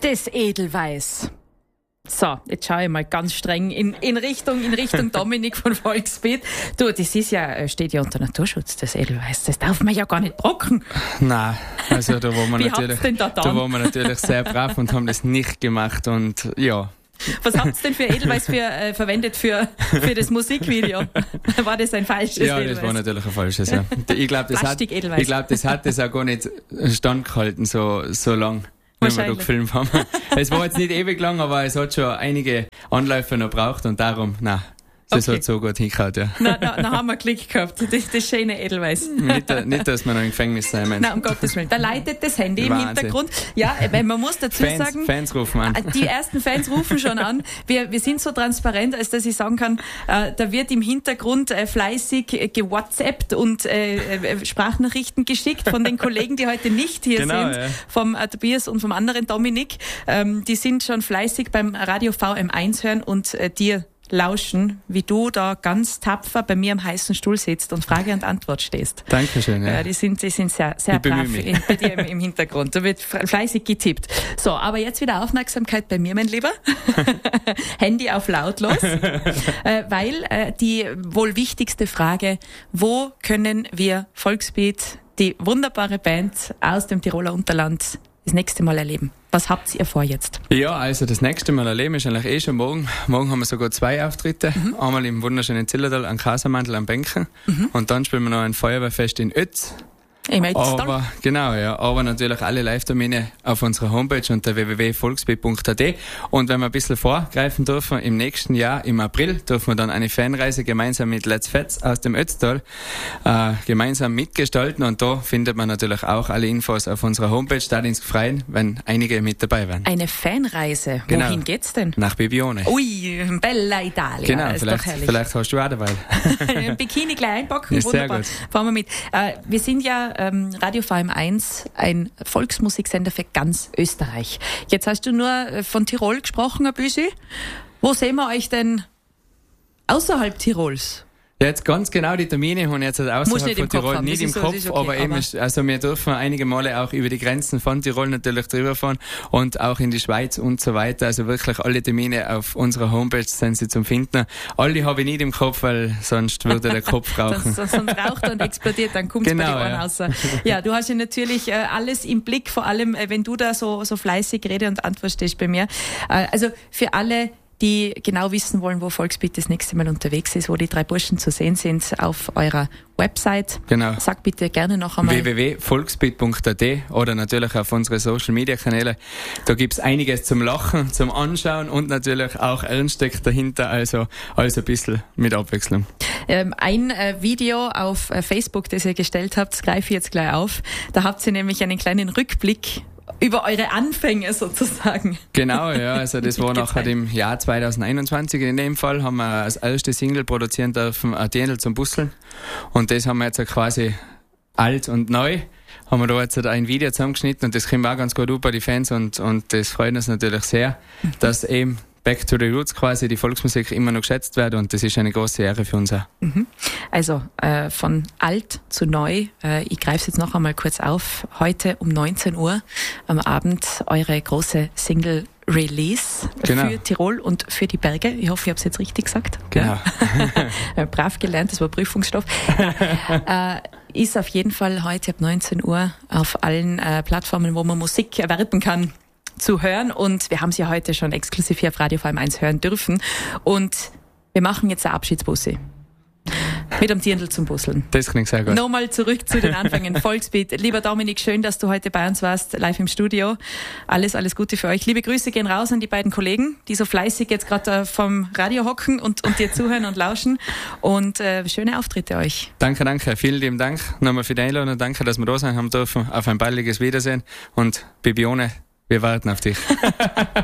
Das Edelweiß. So, jetzt schaue ich mal ganz streng in Richtung Dominik von Volksbeat. Du, das ist ja, steht ja unter Naturschutz, das Edelweiß. Das darf man ja gar nicht brocken. Nein, also da waren wir Wie natürlich, habt's denn da waren wir natürlich sehr brav und haben das nicht gemacht und ja. Was habt ihr denn für Edelweiß verwendet für das Musikvideo? War das ein falsches Edelweiß? Ja, das war natürlich ein falsches, ja. Ich glaube, das hat das auch gar nicht standgehalten, so lang. Wenn wir da gefilmt haben. Es war jetzt nicht ewig lang, aber es hat schon einige Anläufe noch gebraucht und darum, das hat so gut hingehauen, ja. Na, haben wir Glück gehabt. Das schöne Edelweiß. Nicht, dass wir noch im Gefängnis sein müssen. Nein, um Gottes Willen. Da leitet das Handy Wahnsinn. im Hintergrund. Ja, man muss dazu sagen. Fans rufen an. Die ersten Fans rufen schon an. Wir sind so transparent, als dass ich sagen kann, da wird im Hintergrund fleißig gewhatsappt und Sprachnachrichten geschickt von den Kollegen, die heute nicht hier sind. Ja. Vom Tobias und vom anderen Dominik. Die sind schon fleißig beim Radio VM1 hören und dir lauschen, wie du da ganz tapfer bei mir am heißen Stuhl sitzt und Frage und Antwort stehst. Dankeschön. Ja. Die sind sehr, sehr brav bei dir im Hintergrund. Da wird fleißig getippt. So, aber jetzt wieder Aufmerksamkeit bei mir, mein Lieber. Handy auf lautlos. Weil die wohl wichtigste Frage, wo können wir Volksbeat, die wunderbare Band aus dem Tiroler Unterland, das nächste Mal erleben? Was habt ihr vor jetzt? Ja, also das nächste Mal erleben ist eigentlich schon morgen. Morgen haben wir sogar 2 Auftritte. Einmal im wunderschönen Zillertal an Kasermantel am Bänken. Und dann spielen wir noch ein Feuerwehrfest in Ötz. Aber natürlich alle Live-Termine auf unserer Homepage unter www.volksbeat.at. Und wenn wir ein bisschen vorgreifen dürfen, im nächsten Jahr, im April, dürfen wir dann eine Fanreise gemeinsam mit Let's Fets aus dem Ötztal gemeinsam mitgestalten. Und da findet man natürlich auch alle Infos auf unserer Homepage, Stadtdienst Freien, wenn einige mit dabei wären. Eine Fanreise? Genau. Wohin geht's denn? Nach Bibione. Ui, Bella Italia. Genau, vielleicht hast du auch dabei. Bikini gleich einpacken, ist wunderbar. Sehr gut. Fahren wir mit. Wir sind ja Radio VM1, ein Volksmusiksender für ganz Österreich. Jetzt hast du nur von Tirol gesprochen ein bisschen. Wo sehen wir euch denn außerhalb Tirols? Ja, jetzt ganz genau die Termine haben jetzt außerhalb von Tirol nicht im Kopf, okay, aber eben, also wir dürfen einige Male auch über die Grenzen von Tirol natürlich drüber fahren und auch in die Schweiz und so weiter. Also wirklich alle Termine auf unserer Homepage sind sie zum Finden. Alle habe ich nicht im Kopf, weil sonst würde der Kopf rauchen. sonst raucht und explodiert, dann kommt es bei den Ohren raus. Ja, du hast ja natürlich alles im Blick, vor allem wenn du da so fleißig Rede und Antwort stehst bei mir. Also für alle, die genau wissen wollen, wo Volksbeat das nächste Mal unterwegs ist, wo die 3 Burschen zu sehen sind auf eurer Website. Genau. Sag bitte gerne noch einmal. www.volksbeat.at oder natürlich auf unsere Social-Media-Kanäle. Da gibt's einiges zum Lachen, zum Anschauen und natürlich auch Ernst steckt dahinter, also alles ein bisschen mit Abwechslung. Ein Video auf Facebook, das ihr gestellt habt, das greife ich jetzt gleich auf. Da habt ihr nämlich einen kleinen Rückblick über eure Anfänge sozusagen. Genau, ja, also das war nachher im Jahr 2021 in dem Fall, haben wir als erste Single produzieren dürfen, ein Dirndl zum Busseln. Und das haben wir jetzt quasi alt und neu, haben wir da jetzt ein Video zusammengeschnitten und das kommt auch ganz gut bei den Fans und das freut uns natürlich sehr, dass eben Back to the Roots quasi die Volksmusik immer noch geschätzt wird und das ist eine große Ehre für uns auch. Also von alt zu neu, ich greife es jetzt noch einmal kurz auf. Heute um 19 Uhr am Abend eure große Single Release für Tirol und für die Berge. Ich hoffe, ich habe es jetzt richtig gesagt. Genau. Brav gelernt, das war Prüfungsstoff. Ist auf jeden Fall heute ab 19 Uhr auf allen Plattformen, wo man Musik erwerben kann, zu hören und wir haben sie heute schon exklusiv hier auf Radio VM1 hören dürfen und wir machen jetzt eine Abschiedsbusse mit einem Dirndl zum Busseln. Das klingt sehr gut. Nochmal zurück zu den Anfängen. Volksbeat. Lieber Dominik, schön, dass du heute bei uns warst, live im Studio. Alles Gute für euch. Liebe Grüße gehen raus an die beiden Kollegen, die so fleißig jetzt gerade vom Radio hocken und dir zuhören und lauschen und schöne Auftritte euch. Danke. Vielen lieben Dank nochmal für die Einladung. Danke, dass wir da sein haben dürfen. Auf ein baldiges Wiedersehen und Bibione, wir warten auf dich.